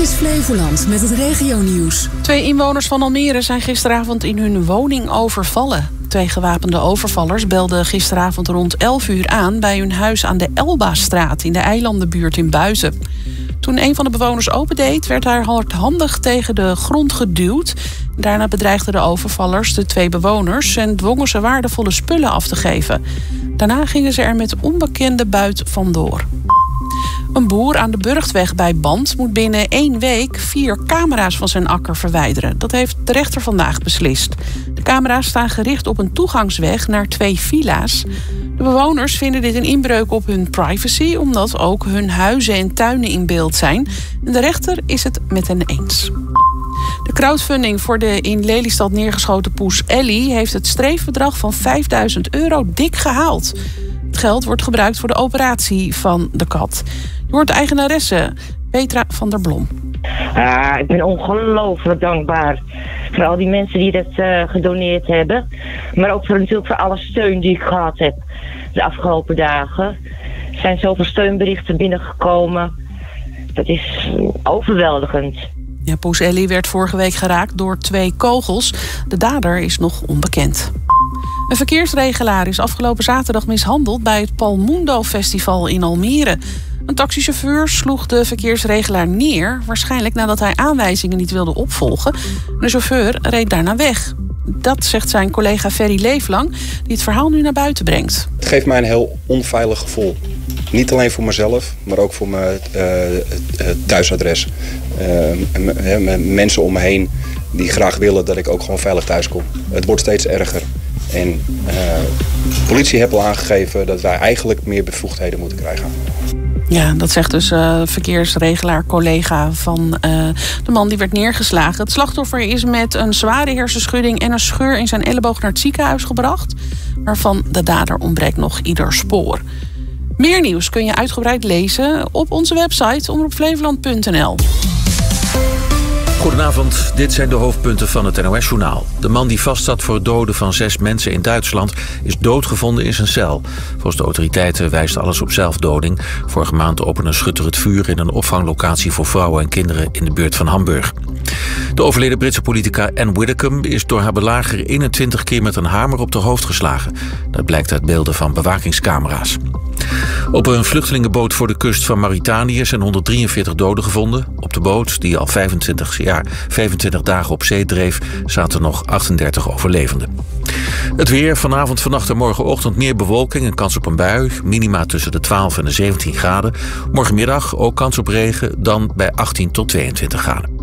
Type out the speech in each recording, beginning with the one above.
is Flevoland met het regionieuws. 2 inwoners van Almere zijn gisteravond in hun woning overvallen. 2 gewapende overvallers belden gisteravond rond 11 uur aan bij hun huis aan de Elbastraat in de Eilandenbuurt in Buizen. Toen een van de bewoners opendeed, werd hij hardhandig tegen de grond geduwd. Daarna bedreigden de overvallers de 2 bewoners en dwongen ze waardevolle spullen af te geven. Daarna gingen ze er met onbekende buit vandoor. Een boer aan de Burgtweg bij Band moet binnen 1 week 4 camera's van zijn akker verwijderen. Dat heeft de rechter vandaag beslist. De camera's staan gericht op een toegangsweg naar 2 villa's. De bewoners vinden dit een inbreuk op hun privacy, omdat ook hun huizen en tuinen in beeld zijn. En de rechter is het met hen eens. De crowdfunding voor de in Lelystad neergeschoten poes Ellie heeft het streefbedrag van €5.000 dik gehaald. Het geld wordt gebruikt voor de operatie van de kat. Je hoort de eigenaresse Petra van der Blom. Ik ben ongelooflijk dankbaar voor al die mensen die dat gedoneerd hebben. Maar ook natuurlijk voor alle steun die ik gehad heb de afgelopen dagen. Er zijn zoveel steunberichten binnengekomen. Dat is overweldigend. Ja, poes Ellie werd vorige week geraakt door 2 kogels. De dader is nog onbekend. Een verkeersregelaar is afgelopen zaterdag mishandeld bij het Palmundo Festival in Almere. Een taxichauffeur sloeg de verkeersregelaar neer, waarschijnlijk nadat hij aanwijzingen niet wilde opvolgen. De chauffeur reed daarna weg. Dat zegt zijn collega Ferry Leeflang, die het verhaal nu naar buiten brengt. Het geeft mij een heel onveilig gevoel. Niet alleen voor mezelf, maar ook voor mijn thuisadres. Mensen om me heen die graag willen dat ik ook gewoon veilig thuis kom. Het wordt steeds erger. En de politie heeft al aangegeven dat wij eigenlijk meer bevoegdheden moeten krijgen. Ja, dat zegt dus verkeersregelaar collega van de man die werd neergeslagen. Het slachtoffer is met een zware hersenschudding en een scheur in zijn elleboog naar het ziekenhuis gebracht. Maar van de dader ontbreekt nog ieder spoor. Meer nieuws kun je uitgebreid lezen op onze website omroepflevoland.nl. Goedenavond, dit zijn de hoofdpunten van het NOS-journaal. De man die vastzat voor het doden van 6 mensen in Duitsland is doodgevonden in zijn cel. Volgens de autoriteiten wijst alles op zelfdoding. Vorige maand opende een schutter het vuur in een opvanglocatie voor vrouwen en kinderen in de buurt van Hamburg. De overleden Britse politica Anne Widdecombe is door haar belager 21 keer met een hamer op haar hoofd geslagen. Dat blijkt uit beelden van bewakingscamera's. Op een vluchtelingenboot voor de kust van Mauritanië zijn 143 doden gevonden. Op de boot, die al 25 dagen op zee dreef, zaten nog 38 overlevenden. Het weer, vanavond, vannacht en morgenochtend meer bewolking en kans op een bui. Minima tussen de 12 en de 17 graden. Morgenmiddag ook kans op regen, dan bij 18 tot 22 graden.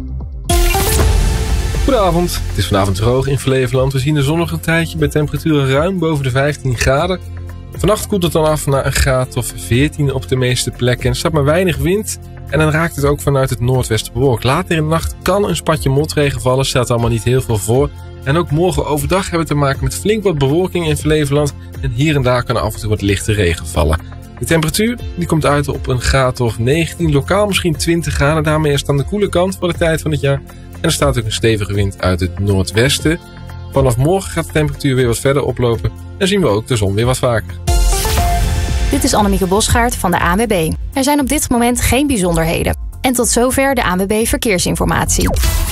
Goedenavond, het is vanavond droog in Flevoland. We zien de zon nog een tijdje bij temperaturen ruim boven de 15 graden. Vannacht koelt het dan af naar een graad of 14 op de meeste plekken. En er staat maar weinig wind en dan raakt het ook vanuit het noordwesten bewolkt. Later in de nacht kan een spatje motregen vallen, stelt allemaal niet heel veel voor. En ook morgen overdag hebben we te maken met flink wat bewolking in Flevoland. En hier en daar kan af en toe wat lichte regen vallen. De temperatuur die komt uit op een graad of 19, lokaal misschien 20 graden. Daarmee is het aan de koele kant voor de tijd van het jaar. En er staat ook een stevige wind uit het noordwesten. Vanaf morgen gaat de temperatuur weer wat verder oplopen. En zien we ook de zon weer wat vaker. Dit is Annemieke Bosgaard van de ANWB. Er zijn op dit moment geen bijzonderheden. En tot zover de ANWB Verkeersinformatie.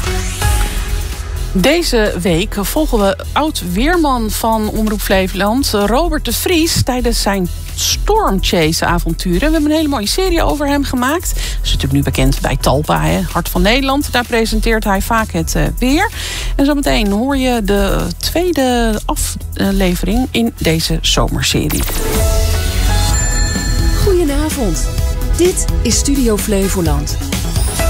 Deze week volgen we oud-weerman van Omroep Flevoland, Robert de Vries, tijdens zijn stormchase-avonturen. We hebben een hele mooie serie over hem gemaakt. Hij is natuurlijk nu bekend bij Talpa, Hart van Nederland. Daar presenteert hij vaak het weer. En zometeen hoor je de tweede aflevering in deze zomerserie. Goedenavond. Dit is Studio Flevoland.